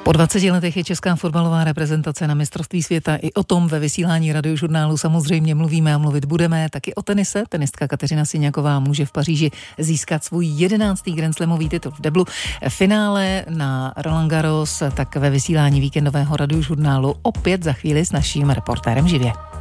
Po 20 letech je česká fotbalová reprezentace na mistrovství světa. I o tom ve vysílání Radiožurnálu samozřejmě mluvíme a mluvit budeme. Taky o tenise. Tenistka Kateřina Siňaková může v Paříži získat svůj 11. grandslamový titul v deblu. Finále na Roland Garros tak ve vysílání víkendového Radiožurnálu opět za chvíli s naším reportérem živě.